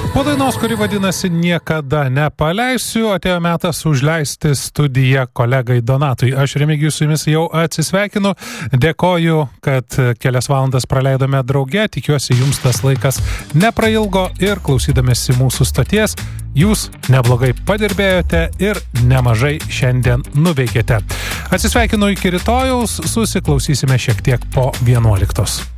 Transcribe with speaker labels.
Speaker 1: Po dainos, kuri vadinasi Niekada nepaleisiu, atėjo metas užleisti studiją kolegai Donatui. Aš Remigijus su jumis jau atsisveikinu. Dėkoju, kad kelias valandas praleidome drauge. Tikiuosi, jums tas laikas neprailgo ir klausydamėsi mūsų stoties, jūs neblogai padirbėjote ir nemažai šiandien nuveikėte. Atsisveikinu iki rytojaus, susiklausysime šiek tiek po 11.